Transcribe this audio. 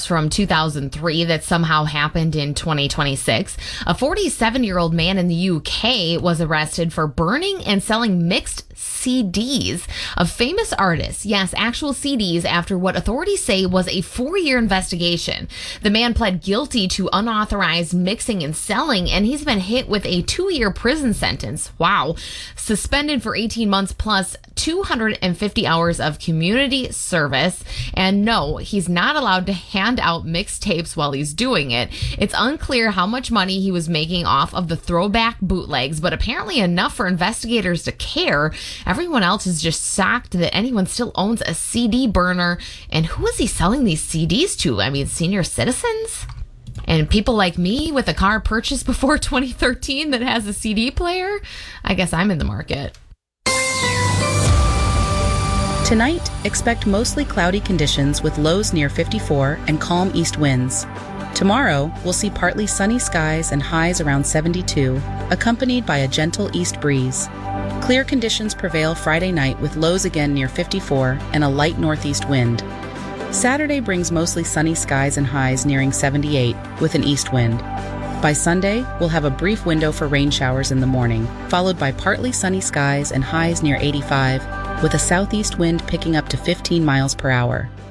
reports from 2003 that somehow happened in 2026. A 47-year-old man in the UK was arrested for burning and selling mixed CDs of famous artists. Yes, actual CDs, after what authorities say was a 4-year investigation. The man pled guilty to unauthorized mixing and selling, and he's been hit with a 2-year prison sentence. Wow. Suspended for 18 months plus 250 hours of community service. And no, he's not allowed to hand out mixtapes while he's doing it. It's unclear how much money he was making off of the throwback bootlegs, but apparently enough for investigators to care. Everyone else is just shocked that anyone still owns a CD burner. And who is he selling these CDs to? I mean, senior citizens? And people like me with a car purchased before 2013 that has a CD player? I guess I'm in the market. Tonight, expect mostly cloudy conditions with lows near 54 and calm east winds. Tomorrow, we'll see partly sunny skies and highs around 72, accompanied by a gentle east breeze. Clear conditions prevail Friday night with lows again near 54 and a light northeast wind. Saturday brings mostly sunny skies and highs nearing 78 with an east wind. By Sunday, we'll have a brief window for rain showers in the morning, followed by partly sunny skies and highs near 85, with a southeast wind picking up to 15 miles per hour.